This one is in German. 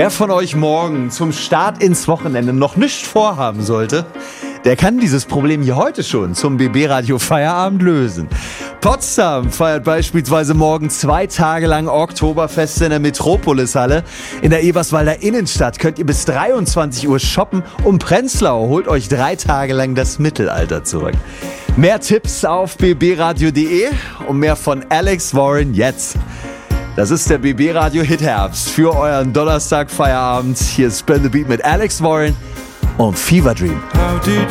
Wer von euch morgen zum Start ins Wochenende noch nichts vorhaben sollte, der kann dieses Problem hier heute schon zum BB Radio Feierabend lösen. Potsdam feiert beispielsweise morgen 2 Tage lang Oktoberfeste in der Metropolis-Halle. In der Eberswalder Innenstadt könnt ihr bis 23 Uhr shoppen und Prenzlau holt euch 3 Tage lang das Mittelalter zurück. Mehr Tipps auf bbradio.de und mehr von Alex Warren jetzt. Das ist der BB Radio Hit Herbst für euren Donnerstag Feierabend. Hier ist Spin the Beat mit Alex Warren und Fever Dream. How did